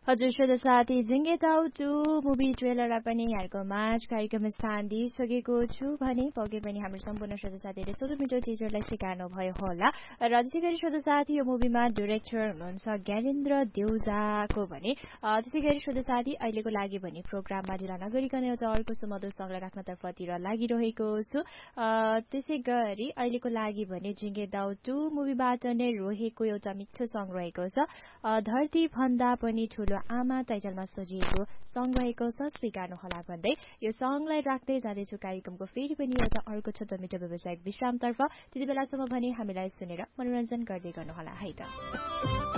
हजुर श्रोता साथी जिङ्गे ताउ 2 मुभी ट्रेलरलाई पनि यहाँको माझ कार्यक्रम स्थान दिइसकेको छु भने पके पनि हाम्रो सम्पूर्ण श्रोता साथीहरूले 14 मिटर टिजरलाई स्वीकार्नु भयो होला र त्यसै गरी श्रोता साथी यो मुभीमा डाइरेक्टर हुनुहुन्छ ज्ञानेन्द्र देउजाको भने त्यसै गरी श्रोता साथी अहिलेको लागि भने प्रोग्राममा ढिला नगरिकन एउटा अर्को सुमधुर सङ्गलाई राख्नतर्फतिर लागिरहेको छु त्यसै गरी अहिलेको लागि भने जिङ्गे ताउ 2 मुभीबाट नै रोहेको एउटा मिठो सङ्ग रहेको छ धरती भन्दा पनि ठुलो आमा टाइटलमा सजिएको सङ्ग रहेको छ स्वीकार्नु होला भन्दै यो सङ्गलाई राख्दै जाँदैछु कार्यक्रमको फेरि पनि एउटा अर्को छोटो मिठो व्यावसायिक विश्रामतर्फ त्यति बेलासम्म भने हामीलाई सुनेर मनोरञ्जन गर्दै गर्नुहोला है त